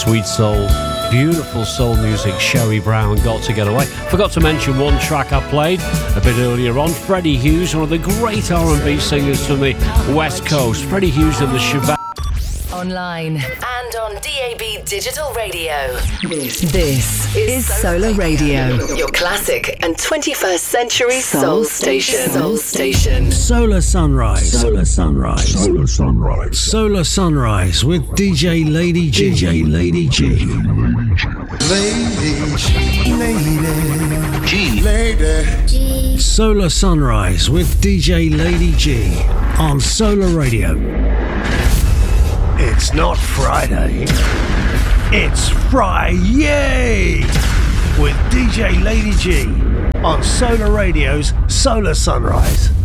sweet soul, beautiful soul music. Sherry Brown, Got to Get Away. Forgot to mention one track I played a bit earlier on. Freddie Hughes, one of the great R&B singers from the West Coast. Freddie Hughes and the Shabazz. Online and on DAB Digital Radio. This is Solar Radio, your classic and 21st century soul station. Soul station. Solar Sunrise. Solar Sunrise. Solar Sunrise. Solar Sunrise with DJ Lady G. DJ Lady G. Lady G. Solar Sunrise with DJ Lady G on Solar Radio. It's not Friday. It's Friday with DJ Lady G on Solar Radio's Solar Sunrise.